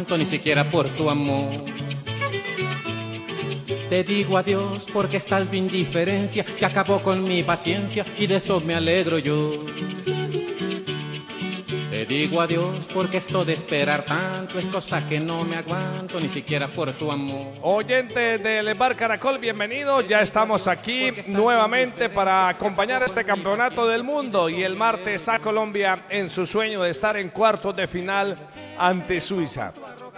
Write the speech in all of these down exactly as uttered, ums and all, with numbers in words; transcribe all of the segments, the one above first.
aguanto ni siquiera por tu amor. Te digo adiós porque es tal tu indiferencia que acabó con mi paciencia y de eso me alegro yo. Te digo adiós porque esto de esperar tanto es cosa que no me aguanto ni siquiera por tu amor. Oyentes del Bar Caracol, bienvenidos. Ya estamos aquí nuevamente para acompañar este campeonato del mundo y el martes a Colombia en su sueño de estar en cuartos de final ante Suiza.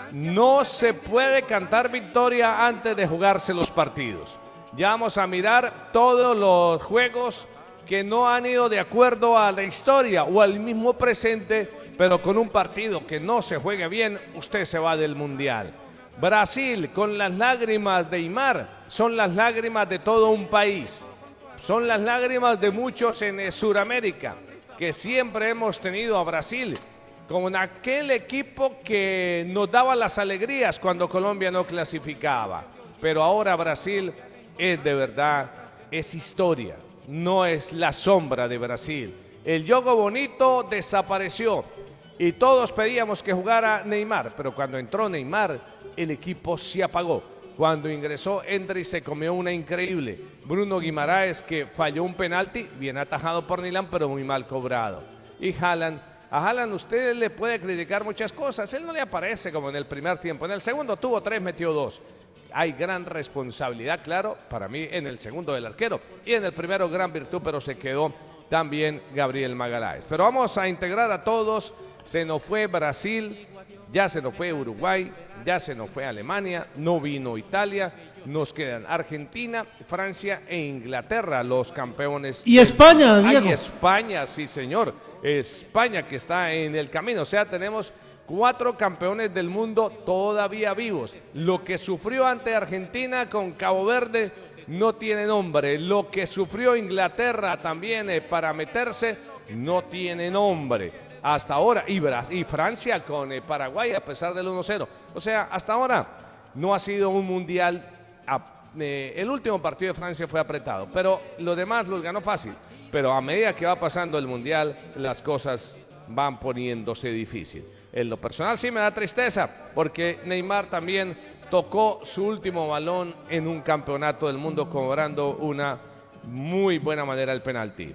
No se puede cantar victoria antes de jugarse los partidos. Ya vamos a mirar todos los juegos que no han ido de acuerdo a la historia o al mismo presente, pero con un partido que no se juegue bien, usted se va del Mundial. Brasil, con las lágrimas de Neymar, son las lágrimas de todo un país. Son las lágrimas de muchos en Sudamérica, que siempre hemos tenido a Brasil con aquel equipo que nos daba las alegrías cuando Colombia no clasificaba. Pero ahora Brasil es de verdad, es historia. No es la sombra de Brasil. El juego bonito desapareció y todos pedíamos que jugara Neymar, pero cuando entró Neymar, el equipo se apagó. Cuando ingresó Endrick se comió una increíble. Bruno Guimaraes, que falló un penalti, bien atajado por Nilan, pero muy mal cobrado. Y Haaland, a Haaland usted le puede criticar muchas cosas, él no le aparece como en el primer tiempo. En el segundo tuvo tres, metió dos. Hay gran responsabilidad, claro, para mí en el segundo del arquero. Y en el primero gran virtud, pero se quedó también Gabriel Magaláes. Pero vamos a integrar a todos. Se nos fue Brasil, ya se nos fue Uruguay, ya se nos fue Alemania, no vino Italia. Nos quedan Argentina, Francia e Inglaterra, los campeones. Y España, Diego. Ay, España, sí señor. España que está en el camino. O sea, tenemos cuatro campeones del mundo todavía vivos. Lo que sufrió ante Argentina con Cabo Verde no tiene nombre. Lo que sufrió Inglaterra también eh, para meterse no tiene nombre. Hasta ahora. Y, Brasil, y Francia con eh, Paraguay a pesar del uno cero. O sea, hasta ahora no ha sido un mundial. A, eh, el último partido de Francia fue apretado. Pero lo demás los ganó fácil. Pero a medida que va pasando el mundial, las cosas van poniéndose difícil. En lo personal sí me da tristeza, porque Neymar también tocó su último balón en un campeonato del mundo, cobrando una muy buena manera el penalti.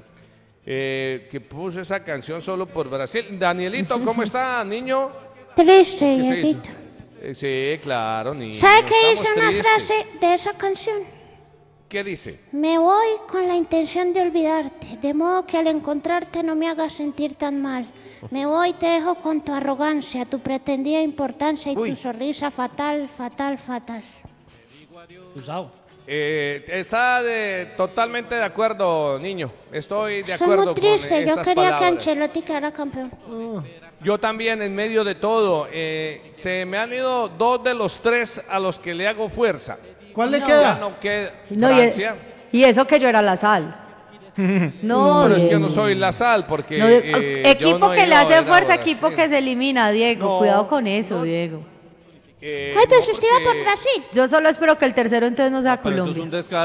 Eh, que puso esa canción solo por Brasil. Danielito, ¿cómo está, niño? Triste, Dieguito. Eh, sí, claro, niño. ¿Sabe qué dice Estamos una tristes. frase de esa canción? ¿Qué dice? Me voy con la intención de olvidarte, de modo que al encontrarte no me hagas sentir tan mal. Me voy y te dejo con tu arrogancia, tu pretendida importancia y Uy. tu sonrisa fatal, fatal, fatal. Usado. Eh, está de, totalmente de acuerdo, niño. Estoy de Soy acuerdo muy con triste, yo esas quería que palabras. Ancelotti quedara campeón. Yo también, en medio de todo, eh, se me han ido dos de los tres a los que le hago fuerza. ¿Cuál le No. Ya queda? no queda No, y, Francia. y eso que yo era la sal. No, Pero es que yo Diego. no soy la sal, porque No, eh, equipo yo no he que le ido a hace ver a fuerza, Brasil. equipo que se elimina, Diego. No, Cuidado con eso, no. Diego. Eh, Ay, pero no, si usted iba por porque- Brasil. Yo solo espero que el tercero entonces no sea Pero eso es Colombia. un descaro.